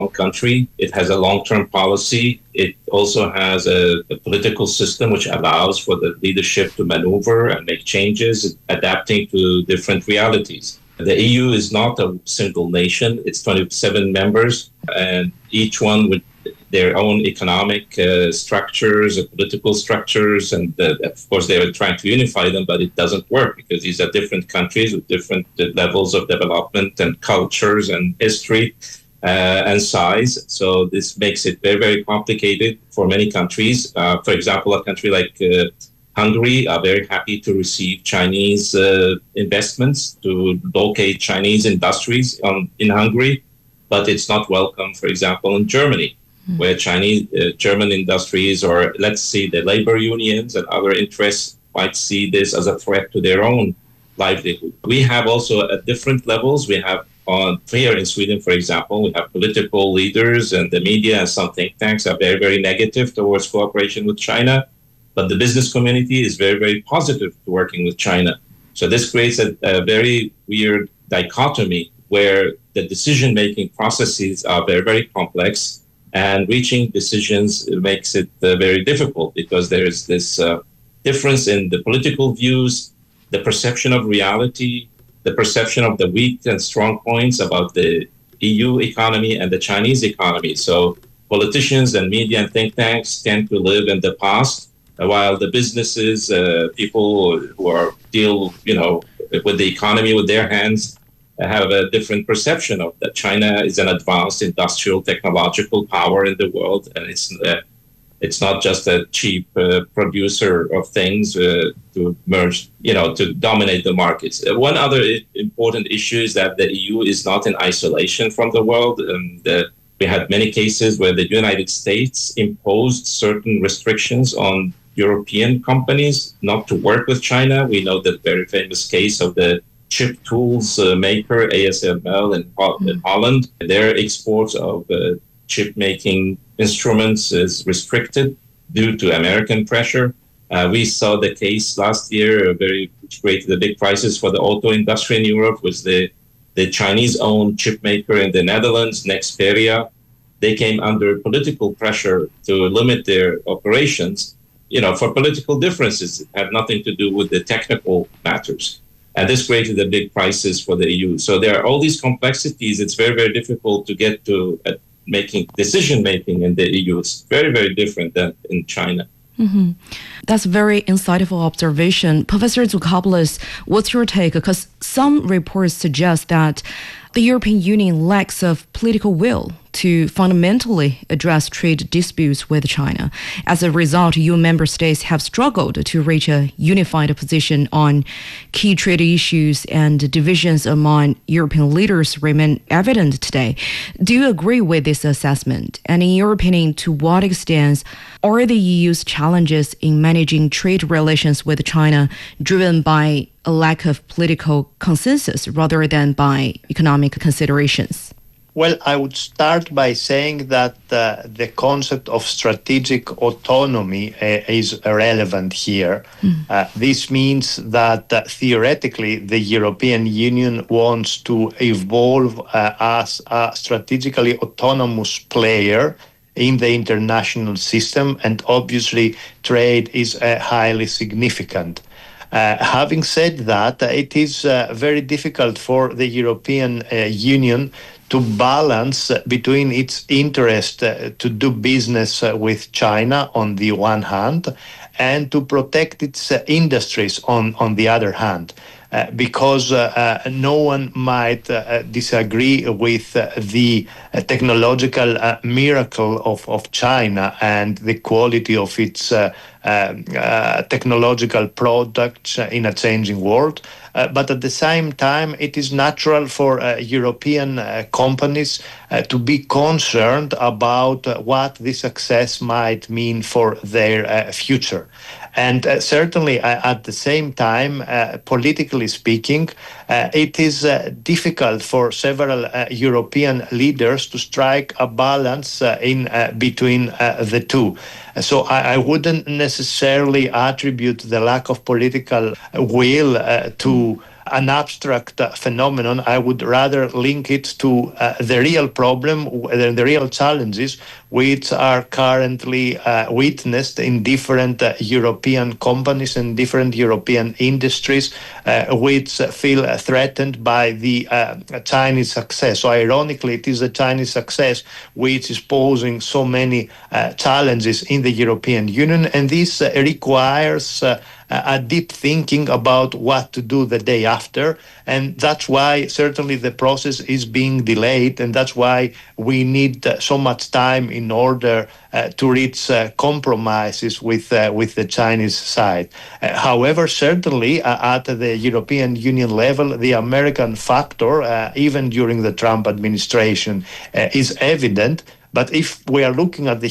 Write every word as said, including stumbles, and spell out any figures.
country. It has a long-term policy. It also has a, a political system which allows for the leadership to maneuver and make changes, adapting to different realities. The E U is not a single nation. It's twenty-seven members, and each one with their own economic uh, structures, uh, political structures, and uh, of course they are trying to unify them, but it doesn't work because these are different countries with different uh, levels of development and cultures and history uh, and size. So this makes it very, very complicated for many countries. Uh, for example, a country like uh, Hungary are very happy to receive Chinese uh, investments, to locate Chinese industries on, in Hungary, but it's not welcome, for example, in Germany, where Chinese, uh, German industries, or let's see, the labor unions and other interests might see this as a threat to their own livelihood. We have also at different levels. We have on here in Sweden, for example, we have political leaders and the media and some think tanks are very, very negative towards cooperation with China. But the business community is very, very positive to working with China. So this creates a, a very weird dichotomy where the decision-making processes are very, very complex, and reaching decisions makes it uh, very difficult because there is this uh, difference in the political views, the perception of reality, the perception of the weak and strong points about the E U economy and the Chinese economy. So politicians and media and think tanks tend to live in the past, while the businesses, uh, people who are deal, you know, with the economy with their hands, have a different perception of that. China is an advanced industrial technological power in the world, and it's uh, it's not just a cheap uh, producer of things uh, to merge, you know, to dominate the markets. Uh, one other I- important issue is that the E U is not in isolation from the world. And uh, we had many cases where the United States imposed certain restrictions on European companies not to work with China. We know the very famous case of the chip tools uh, maker A S M L in, Ho- in Holland. Their exports of uh, chip making instruments is restricted due to American pressure. Uh, we saw the case last year, uh, very which created the big crisis for the auto industry in Europe, was the the Chinese-owned chip maker in the Netherlands, Nexperia. They came under political pressure to limit their operations, you know, for political differences. It had nothing to do with the technical matters. And this created a big crisis for the E U. So there are all these complexities. It's very, very difficult to get to uh, making decision-making in the E U. It's very, very different than in China. Mm-hmm. That's a very insightful observation. Professor Zoukopoulos, what's your take? Because some reports suggest that the European Union lacks of political will to fundamentally address trade disputes with China. As a result, E U member states have struggled to reach a unified position on key trade issues, and divisions among European leaders remain evident today. Do you agree with this assessment? And in your opinion, to what extent are the E U's challenges in managing trade relations with China driven by a lack of political consensus rather than by economic considerations? Well, I would start by saying that uh, the concept of strategic autonomy uh, is relevant here. Mm. Uh, this means that uh, theoretically the European Union wants to evolve uh, as a strategically autonomous player in the international system, and obviously trade is uh, highly significant. Uh, having said that, uh, it is uh, very difficult for the European uh, Union to balance between its interest uh, to do business uh, with China on the one hand and to protect its uh, industries on, on the other hand. Uh, because uh, uh, no one might uh, disagree with uh, the uh, technological uh, miracle of, of China and the quality of its uh, uh, uh, technological products in a changing world. Uh, but at the same time, it is natural for uh, European uh, companies uh, to be concerned about uh, what this success might mean for their uh, future. And uh, certainly, uh, at the same time, uh, politically speaking, uh, it is uh, difficult for several uh, European leaders to strike a balance uh, in uh, between uh, the two. So I, I wouldn't necessarily attribute the lack of political will uh, to an abstract uh, phenomenon. I would rather link it to uh, the real problem, uh, the real challenges which are currently uh, witnessed in different uh, European companies and different European industries uh, which uh, feel uh, threatened by the uh, Chinese success. So ironically, it is the Chinese success which is posing so many uh, challenges in the European Union, and this uh, requires uh, a deep thinking about what to do the day after. And that's why certainly the process is being delayed, and that's why we need uh, so much time in order uh, to reach uh, compromises with uh, with the Chinese side. Uh, however, certainly uh, at the European Union level, the American factor, uh, even during the Trump administration, uh, is evident. But if we are looking at the